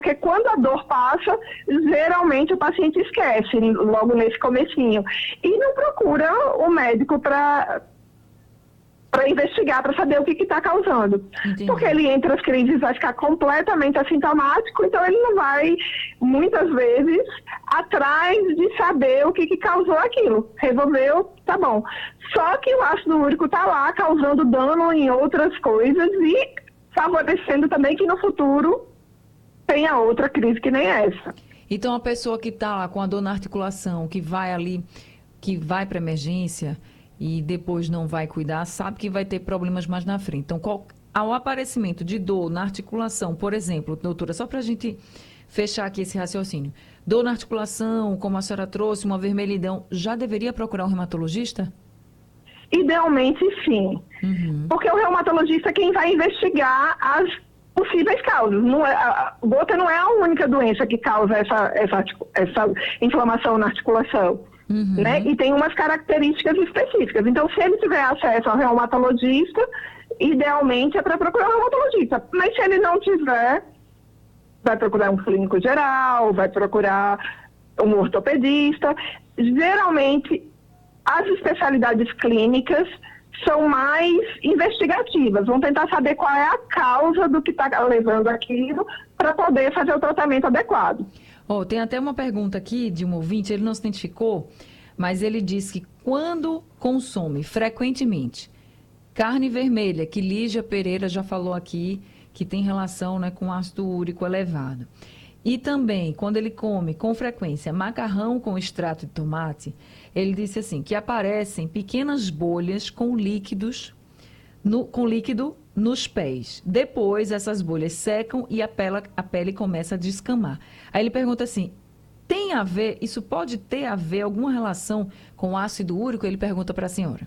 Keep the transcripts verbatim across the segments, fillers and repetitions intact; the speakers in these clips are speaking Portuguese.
Porque quando a dor passa, geralmente o paciente esquece, logo nesse comecinho. E não procura o médico para para investigar, para saber o que está causando. Entendi. Porque ele, entre as crises, vai ficar completamente assintomático, então ele não vai, muitas vezes, atrás de saber o que, que causou aquilo. Resolveu, tá bom. Só que o ácido úrico está lá, causando dano em outras coisas e favorecendo também que no futuro tenha outra crise que nem essa. Então, a pessoa que está lá com a dor na articulação, que vai ali, que vai para emergência e depois não vai cuidar, sabe que vai ter problemas mais na frente. Então, qual, ao aparecimento de dor na articulação, por exemplo, doutora, só para a gente fechar aqui esse raciocínio, dor na articulação, como a senhora trouxe, uma vermelhidão, já deveria procurar um reumatologista? Idealmente, sim. Uhum. Porque o reumatologista é quem vai investigar as possíveis causas. Não é, a gota não é a única doença que causa essa, essa, essa inflamação na articulação. Uhum. Né? E tem umas características específicas. Então, se ele tiver acesso ao reumatologista, idealmente é para procurar um reumatologista. Mas se ele não tiver, vai procurar um clínico geral, vai procurar um ortopedista. Geralmente, as especialidades clínicas são mais investigativas, vão tentar saber qual é a causa do que está levando aquilo para poder fazer o tratamento adequado. Oh, tem até uma pergunta aqui de um ouvinte, ele não se identificou, mas ele diz que quando consome frequentemente carne vermelha, que Lígia Pereira já falou aqui, que tem relação, né, com ácido úrico elevado, e também quando ele come com frequência macarrão com extrato de tomate, ele disse assim, que aparecem pequenas bolhas com líquidos, no, com líquido nos pés. Depois, essas bolhas secam e a pele, a pele começa a descamar. Aí ele pergunta assim, tem a ver, isso pode ter a ver, alguma relação com ácido úrico? Ele pergunta para a senhora.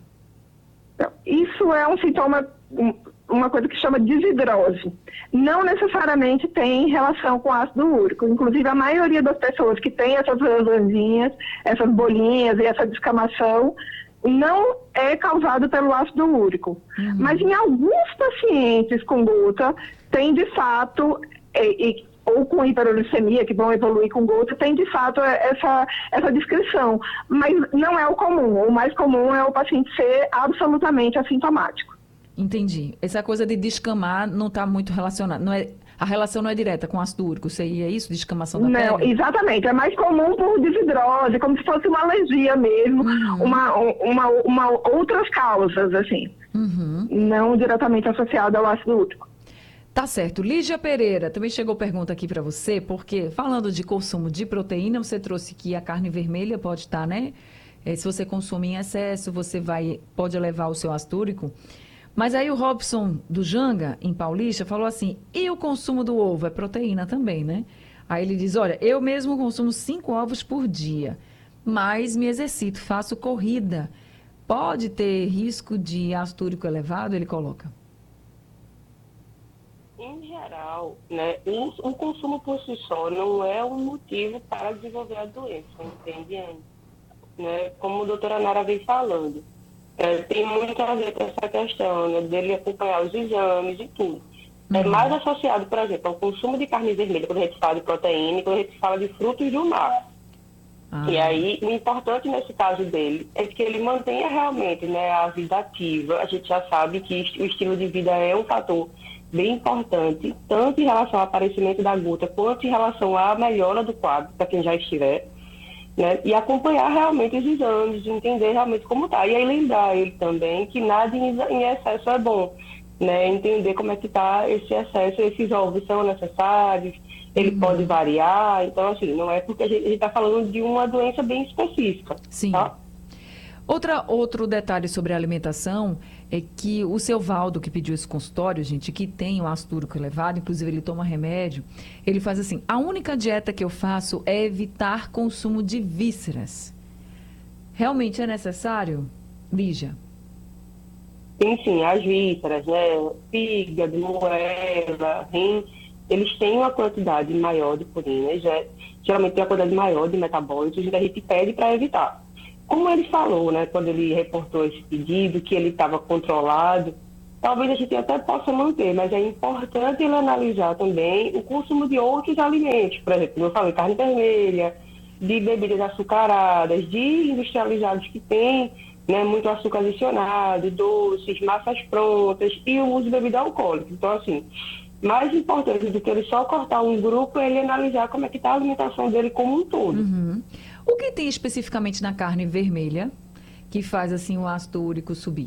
Isso é um sintoma, uma coisa que chama desidrose. Não necessariamente tem relação com ácido úrico. Inclusive, a maioria das pessoas que tem essas ranzinhas, essas bolinhas e essa descamação, não é causado pelo ácido úrico. Uhum. Mas em alguns pacientes com gota, tem de fato, e, e, ou com hiperuricemia, que vão evoluir com gota, tem de fato essa, essa descrição. Mas não é o comum. O mais comum é o paciente ser absolutamente assintomático. Entendi. Essa coisa de descamar não está muito relacionada. Não é, a relação não é direta com ácido úrico. Seria isso? Descamação da não, pele? Exatamente. É mais comum por desidrose, como se fosse uma alergia mesmo. Uhum. Uma, uma, uma, outras causas, assim. Uhum. Não diretamente associada ao ácido úrico. Tá certo. Lígia Pereira, também chegou pergunta aqui para você, porque falando de consumo de proteína, você trouxe que a carne vermelha pode estar, né? É, se você consumir em excesso, você vai, pode elevar o seu ácido úrico. Mas aí o Robson do Janga, em Paulista, falou assim, e o consumo do ovo? É proteína também, né? Aí ele diz, olha, eu mesmo consumo cinco ovos por dia, mas me exercito, faço corrida. Pode ter risco de ácido úrico elevado? Ele coloca. Em geral, né, o, o consumo por si só não é um motivo para desenvolver a doença, entende? Né? Como a doutora Nara vem falando. É, tem muito a ver com essa questão, né, dele acompanhar os exames e tudo. Uhum. É mais associado, por exemplo, ao consumo de carne vermelha, quando a gente fala de proteína, quando a gente fala de frutos do mar. Ah. E aí, o importante nesse caso dele é que ele mantenha realmente, né, a vida ativa. A gente já sabe que o estilo de vida é um fator bem importante, tanto em relação ao aparecimento da gota, quanto em relação à melhora do quadro, para quem já estiver. Né? E acompanhar realmente os exames, entender realmente como está. E aí lembrar ele também que nada em excesso é bom, né? Entender como é que está esse excesso, esses ovos são necessários, ele uhum. pode variar. Então, assim, não é porque a gente está falando de uma doença bem específica. Sim. Tá? Outra, outro detalhe sobre a alimentação é que o seu Valdo, que pediu esse consultório, gente, que tem o ácido úrico elevado, inclusive ele toma remédio, ele faz assim, a única dieta que eu faço é evitar consumo de vísceras. Realmente é necessário, Lígia? Sim, sim, as vísceras, né, fígado, moela, rim, eles têm uma quantidade maior de purinas, né? Geralmente tem uma quantidade maior de metabólitos, e a gente pede para evitar. Como ele falou, né, quando ele reportou esse pedido, que ele estava controlado, talvez a gente até possa manter, mas é importante ele analisar também o consumo de outros alimentos, por exemplo, como eu falei, carne vermelha, de bebidas açucaradas, de industrializados que têm, né, muito açúcar adicionado, doces, massas prontas e o uso de bebida alcoólica. Então, assim, mais importante do que ele só cortar um grupo é ele analisar como é que está a alimentação dele como um todo. Uhum. O que tem especificamente na carne vermelha que faz assim o ácido úrico subir?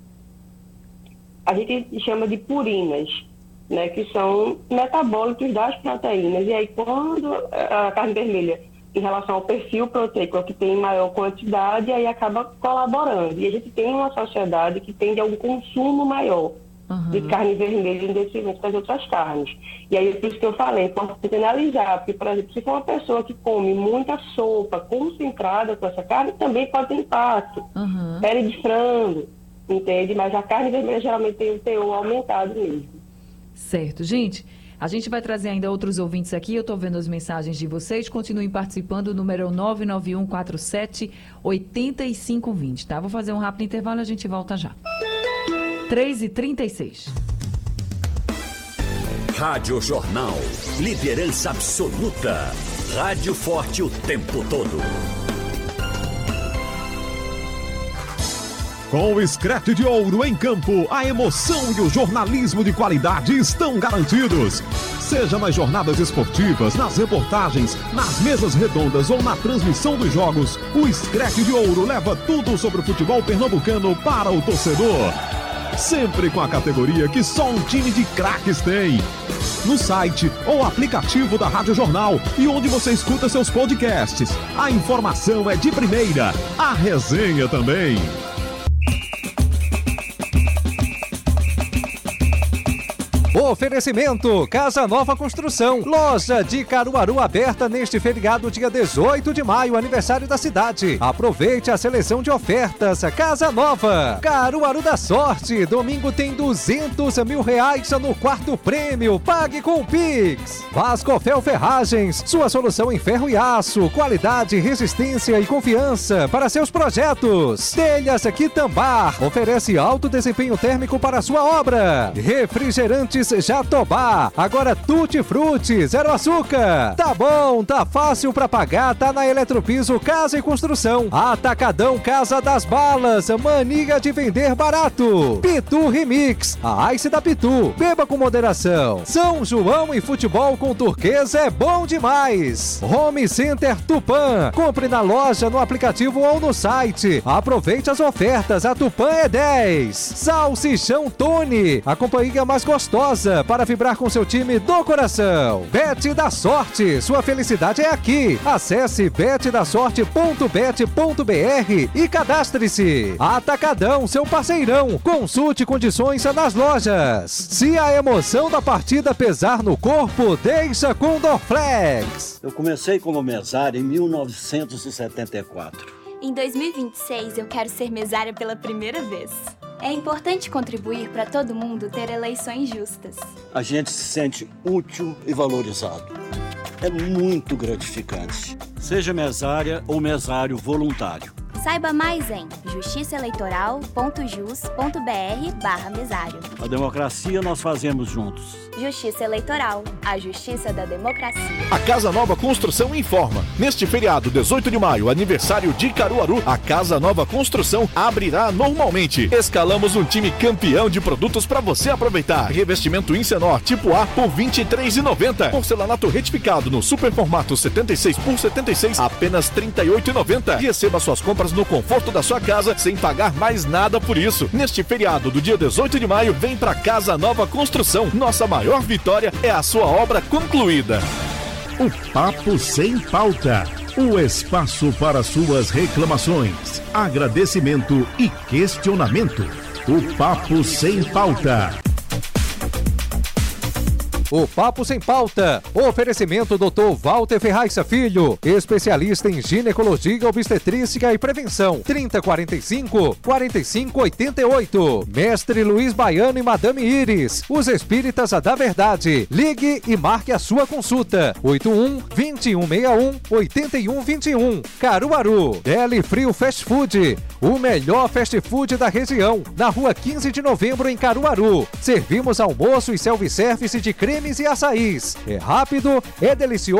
A gente chama de purinas, né, que são metabólitos das proteínas. E aí, quando a carne vermelha, em relação ao perfil proteico, que tem maior quantidade, aí acaba colaborando. E a gente tem uma sociedade que tende a um consumo maior uhum. de carne vermelha em detrimento das outras carnes. E aí, por isso que eu falei, é importante analisar, porque, por exemplo, se for uma pessoa que come muita sopa concentrada com essa carne, também pode ter impacto. Uhum. Pele de frango, entende? Mas a carne vermelha geralmente tem um teor aumentado mesmo. Certo. Gente, a gente vai trazer ainda outros ouvintes aqui. Eu estou vendo as mensagens de vocês. Continuem participando. O número é o nove nove um quatro sete oito cinco dois zero, tá? Vou fazer um rápido intervalo e a gente volta já. três e trinta e seis. Rádio Jornal. Liderança absoluta. Rádio forte o tempo todo. Com o Screte de Ouro em campo, a emoção e o jornalismo de qualidade estão garantidos. Seja nas jornadas esportivas, nas reportagens, nas mesas redondas ou na transmissão dos jogos, o Screte de Ouro leva tudo sobre o futebol pernambucano para o torcedor. Sempre com a categoria que só um time de craques tem. No site ou aplicativo da Rádio Jornal e onde você escuta seus podcasts. A informação é de primeira, a resenha também. Oferecimento Casa Nova Construção, loja de Caruaru aberta neste feriado dia dezoito de maio, aniversário da cidade. Aproveite a seleção de ofertas. Casa Nova, Caruaru da Sorte, domingo tem duzentos mil reais no quarto prêmio, pague com o Pix. Vascofel Ferragens, sua solução em ferro e aço, qualidade, resistência e confiança para seus projetos. Telhas Quitambar, oferece alto desempenho térmico para sua obra. Refrigerantes Jatobá, agora Tutti Frutti, zero açúcar. Tá bom, tá fácil pra pagar, tá na Eletropiso Casa e Construção. Atacadão Casa das Balas, mania de vender barato. Pitu Remix, a Ice da Pitu, beba com moderação. São João e futebol com turquesa é bom demais. Home Center Tupã, compre na loja, no aplicativo ou no site. Aproveite as ofertas, a Tupã é dez. Salsichão Tony, a companhia mais gostosa para vibrar com seu time do coração. Bet da Sorte, sua felicidade é aqui. Acesse bet da sorte ponto bet ponto b r e cadastre-se. Atacadão, seu parceirão. Consulte condições nas lojas. Se a emoção da partida pesar no corpo, deixa com Dorflex. Eu comecei como mesário em mil novecentos e setenta e quatro. Em dois mil e vinte e seis, eu quero ser mesária pela primeira vez. É importante contribuir para todo mundo ter eleições justas. A gente se sente útil e valorizado. É muito gratificante. Seja mesária ou mesário voluntário. Saiba mais em justiçaeleitoral ponto jus ponto br barra mesário. A democracia nós fazemos juntos. Justiça Eleitoral, a justiça da democracia. A Casa Nova Construção informa. Neste feriado, dezoito de maio, aniversário de Caruaru, a Casa Nova Construção abrirá normalmente. Escalamos um time campeão de produtos para você aproveitar. Revestimento Incenor tipo A por vinte e três reais e noventa centavos. Porcelanato retificado no super formato setenta e seis por setenta e seis, apenas trinta e oito reais e noventa centavos. Receba suas compras no conforto da sua casa sem pagar mais nada por isso. Neste feriado do dia dezoito de maio, vem pra Casa Nova Construção. Nossa maior vitória é a sua obra concluída. O Papo Sem Pauta. O espaço para suas reclamações, agradecimento e questionamento. O Papo Sem Pauta. o Papo Sem Pauta. Oferecimento doutor Walter Ferraiça Filho, especialista em ginecologia, obstetrícia e prevenção. trinta e quarenta e cinco, quarenta e cinco oitenta e oito. Mestre Luiz Baiano e Madame Iris, os espíritas da verdade. Ligue e marque a sua consulta. oito um, vinte e um sessenta e um, oitenta e um vinte e um. Caruaru. Deli Frio Fast Food, o melhor fast food da região, na rua quinze de novembro em Caruaru. Servimos almoço e self-service de cremes e açaís. É rápido, é delicioso